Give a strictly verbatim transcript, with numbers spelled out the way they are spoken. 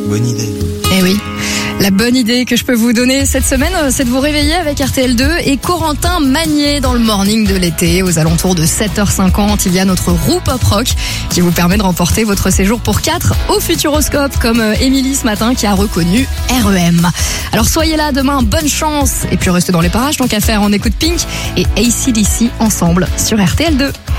bonne idée. Eh oui. La bonne idée que je peux vous donner cette semaine, c'est de vous réveiller avec R T L deux et Corentin Magnier dans le morning de l'été. Aux alentours de sept heures cinquante, il y a notre roue pop rock qui vous permet de remporter votre séjour pour quatre au Futuroscope, comme Émilie ce matin qui a reconnu R E M. Alors soyez là demain, bonne chance. Et puis restez dans les parages, tant qu'à faire, on écoute Pink et A C/D C ensemble sur R T L deux.